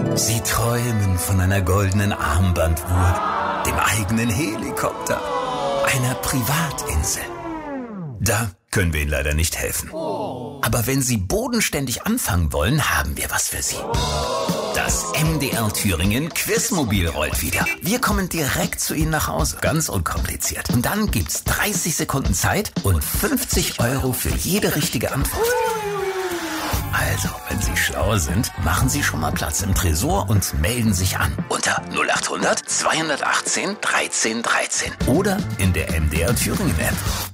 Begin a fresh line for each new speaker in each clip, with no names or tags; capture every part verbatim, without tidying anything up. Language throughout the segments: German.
Sie träumen von einer goldenen Armbanduhr, dem eigenen Helikopter, einer Privatinsel. Da können wir Ihnen leider nicht helfen. Aber wenn Sie bodenständig anfangen wollen, haben wir was für Sie. Das M D R Thüringen Quizmobil rollt wieder. Wir kommen direkt zu Ihnen nach Hause. Ganz unkompliziert. Und dann gibt's dreißig Sekunden Zeit und fünfzig Euro für jede richtige Antwort. Also, wenn Sie schlau sind, machen Sie schon mal Platz im Tresor und melden sich an. Unter null acht hundert zweihundertachtzehn dreizehn dreizehn. Oder in der M D R Thüringen App.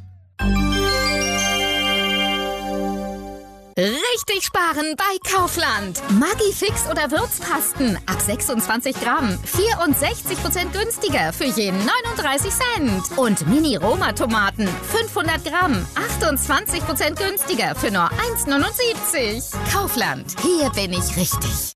Richtig sparen bei Kaufland. Maggi-Fix oder Würzpasten ab sechsundzwanzig Gramm. vierundsechzig Prozent günstiger für jeden neununddreißig Cent. Und Mini-Roma-Tomaten fünfhundert Gramm. achtundzwanzig Prozent günstiger für nur eins neunundsiebzig. Kaufland. Hier bin ich richtig.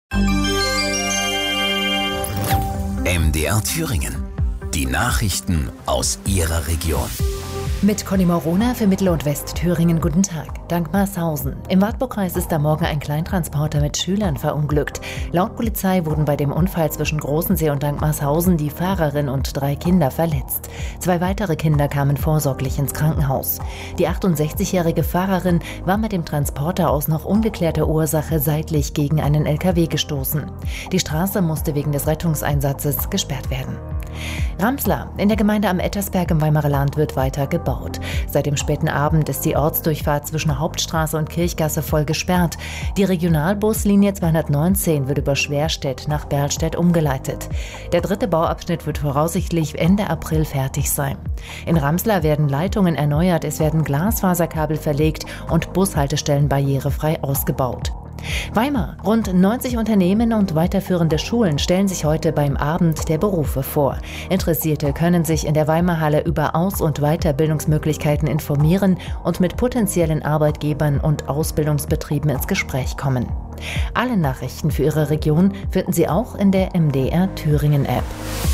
M D R Thüringen. Die Nachrichten aus Ihrer Region.
Mit Conny Morona für Mittel- und Westthüringen. Guten Tag. Dankmarshausen. Im Wartburgkreis ist am Morgen ein Kleintransporter mit Schülern verunglückt. Laut Polizei wurden bei dem Unfall zwischen Großensee und Dankmarshausen die Fahrerin und drei Kinder verletzt. Zwei weitere Kinder kamen vorsorglich ins Krankenhaus. Die achtundsechzigjährige Fahrerin war mit dem Transporter aus noch ungeklärter Ursache seitlich gegen einen L K W gestoßen. Die Straße musste wegen des Rettungseinsatzes gesperrt werden. Ramsler. In der Gemeinde am Ettersberg im Weimarer Land wird weiter gebaut. Seit dem späten Abend ist die Ortsdurchfahrt zwischen Hauptstraße und Kirchgasse voll gesperrt. Die Regionalbuslinie zweihundertneunzehn wird über Schwerstedt nach Berlstedt umgeleitet. Der dritte Bauabschnitt wird voraussichtlich Ende April fertig sein. In Ramsler werden Leitungen erneuert, es werden Glasfaserkabel verlegt und Bushaltestellen barrierefrei ausgebaut. Weimar. Rund neunzig Unternehmen und weiterführende Schulen stellen sich heute beim Abend der Berufe vor. Interessierte können sich in der Weimarhalle über Aus- und Weiterbildungsmöglichkeiten informieren und mit potenziellen Arbeitgebern und Ausbildungsbetrieben ins Gespräch kommen. Alle Nachrichten für Ihre Region finden Sie auch in der M D R Thüringen App.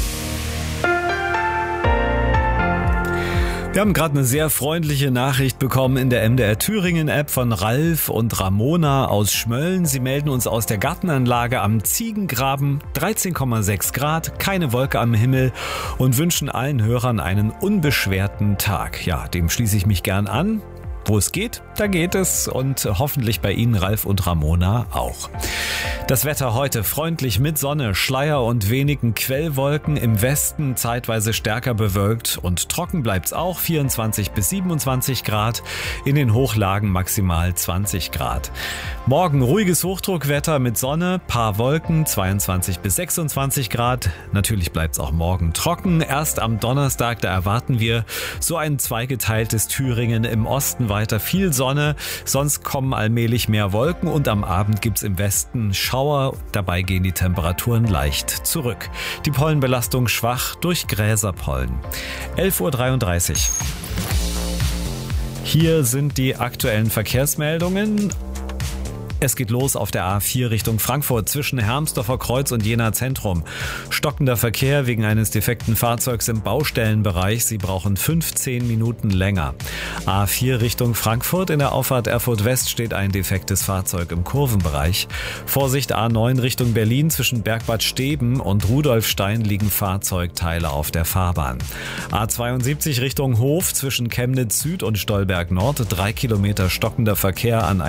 Wir haben gerade eine sehr freundliche Nachricht bekommen in der M D R Thüringen App von Ralf und Ramona aus Schmölln. Sie melden uns aus der Gartenanlage am Ziegengraben, dreizehn Komma sechs Grad, keine Wolke am Himmel und wünschen allen Hörern einen unbeschwerten Tag. Ja, dem schließe ich mich gern an. Wo es geht, da geht es und hoffentlich bei Ihnen, Ralf und Ramona, auch. Das Wetter heute freundlich mit Sonne, Schleier und wenigen Quellwolken, im Westen zeitweise stärker bewölkt und trocken bleibt's auch, vierundzwanzig bis siebenundzwanzig Grad, in den Hochlagen maximal zwanzig Grad. Morgen ruhiges Hochdruckwetter mit Sonne, paar Wolken, zweiundzwanzig bis sechsundzwanzig Grad. Natürlich bleibt's auch morgen trocken. Erst am Donnerstag, da erwarten wir so ein zweigeteiltes Thüringen, im Osten weiter viel Sonne, sonst kommen allmählich mehr Wolken und am Abend gibt's im Westen Schauer, dabei gehen die Temperaturen leicht zurück. Die Pollenbelastung schwach durch Gräserpollen. elf Uhr dreiunddreißig. Hier sind die aktuellen Verkehrsmeldungen. Es geht los auf der A vier Richtung Frankfurt zwischen Hermsdorfer Kreuz und Jena Zentrum. Stockender Verkehr wegen eines defekten Fahrzeugs im Baustellenbereich. Sie brauchen fünfzehn Minuten länger. A vier Richtung Frankfurt. In der Auffahrt Erfurt West steht ein defektes Fahrzeug im Kurvenbereich. Vorsicht A neun Richtung Berlin zwischen Bergbad Steben und Rudolfstein liegen Fahrzeugteile auf der Fahrbahn. A zweiundsiebzig Richtung Hof zwischen Chemnitz Süd und Stolberg Nord. Drei Kilometer stockender Verkehr an